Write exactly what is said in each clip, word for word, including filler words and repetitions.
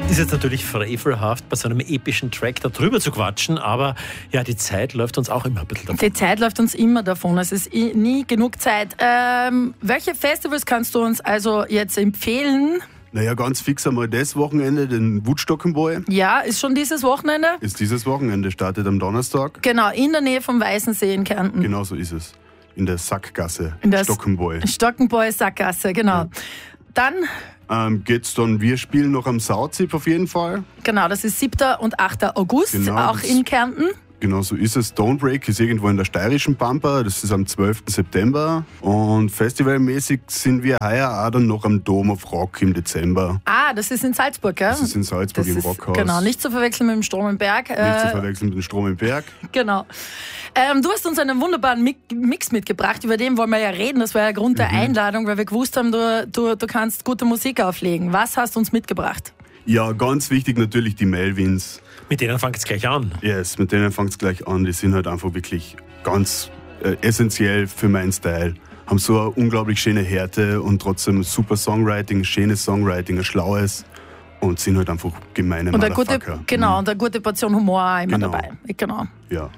Ist jetzt natürlich frevelhaft, bei so einem epischen Track da drüber zu quatschen, aber ja, die Zeit läuft uns auch immer ein bisschen davon. Die Zeit läuft uns immer davon, es ist nie genug Zeit. Ähm, welche Festivals kannst du uns also jetzt empfehlen? Naja, ganz fix einmal das Wochenende, den Woodstock am Boy. Ja, ist schon dieses Wochenende? Ist dieses Wochenende, startet am Donnerstag. Genau, in der Nähe vom Weißensee in Kärnten. Genau so ist es. In der Sackgasse, in der Stockenboy. Stockenboy Sackgasse, genau. Ja. Dann ähm, geht's dann, wir spielen noch am Sauzip auf jeden Fall. Genau, das ist siebter und achter August, genau, auch in Kärnten. Genau so ist es. Stonebreak ist irgendwo in der steirischen Pampa, das ist am zwölften September. Und festivalmäßig sind wir heuer auch dann noch am Dome of Rock im Dezember. Ah, das ist in Salzburg, gell? Das ist in Salzburg das im ist, Rockhaus. Genau, nicht zu verwechseln mit dem Strom im Berg. Nicht äh, zu verwechseln mit dem Strom im Berg. Genau. Ähm, du hast uns einen wunderbaren Mix mitgebracht, über den wollen wir ja reden. Das war ja Grund der mhm. Einladung, weil wir gewusst haben, du, du, du kannst gute Musik auflegen. Was hast du uns mitgebracht? Ja, ganz wichtig natürlich die Melvins. Mit denen fängt es gleich an. Yes, mit denen fängt es gleich an. Die sind halt einfach wirklich ganz äh, essentiell für meinen Style. Haben so eine unglaublich schöne Härte und trotzdem super Songwriting, schönes Songwriting, ein schlaues. Und sind halt einfach gemeine und eine gute, Motherfucker. Genau, mhm. und eine gute Portion Humor auch immer genau. dabei. Genau. Ja.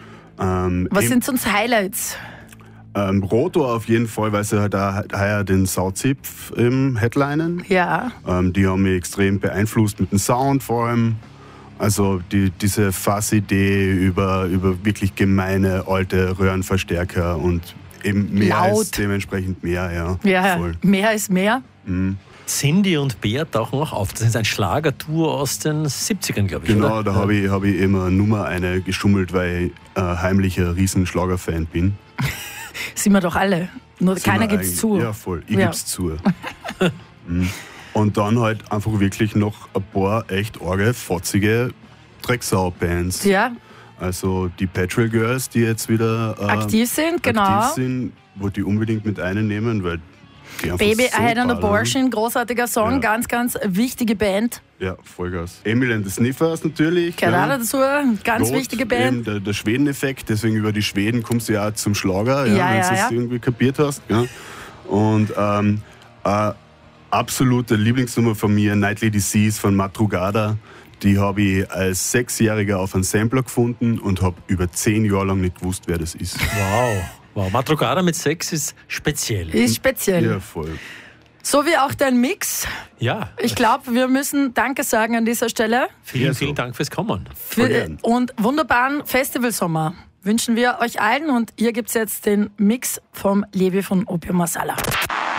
Ähm, Was sind sonst Highlights? Ähm, Rotor auf jeden Fall, weil sie halt auch heuer den Sauzip im Headlinen. Ja. Ähm, die haben mich extrem beeinflusst mit dem Sound vor allem. Also die, diese Fassidee über, über wirklich gemeine alte Röhrenverstärker und eben mehr Laut. als dementsprechend mehr. Ja, ja voll. Mehr ist mehr. Mhm. Cindy und Bär tauchen auch auf. Das ist ein Schlagertour aus den siebzigern, glaube ich. Genau, oder? da habe ich, hab ich immer Nummer eine geschummelt, weil ich äh, heimlicher Riesenschlager-Fan bin. Sind wir doch alle. Nur Sind keiner wir gibt's zu. Ja, voll. Ich ja. gib's zu. mhm. Und dann halt einfach wirklich noch ein paar echt arge, fotzige Drecksau-Bands. Ja. Also die Petrol Girls, die jetzt wieder äh, aktiv sind, genau. Aktiv sind, wollte ich unbedingt mit einnehmen, weil die einfach Baby, so I Had an ballern. Abortion, großartiger Song, Ja. ganz, ganz wichtige Band. Ja, Vollgas. Emil and the Sniffers natürlich. Gehört ja. auch dazu, ganz Rot, wichtige Band. Eben der, der Schweden-Effekt, deswegen über die Schweden kommst du ja auch zum Schlager, ja, Ja, wenn ja, du ja. es irgendwie kapiert hast. Ja. Und ähm, äh, absolute Lieblingsnummer von mir, Nightly Disease von Madrugada. Die habe ich als Sechsjähriger auf einem Sampler gefunden und habe über zehn Jahre lang nicht gewusst, wer das ist. Wow. Wow. Madrugada mit Sex ist speziell. Ist speziell. Ja, voll. So wie auch dein Mix. Ja. Ich glaube, wir müssen Danke sagen an dieser Stelle. Vielen, Ja, so. vielen Dank fürs Kommen. Für, gern. und wunderbaren Festivalsommer wünschen wir euch allen. Und hier gibt es jetzt den Mix vom Levi von Opium Masala.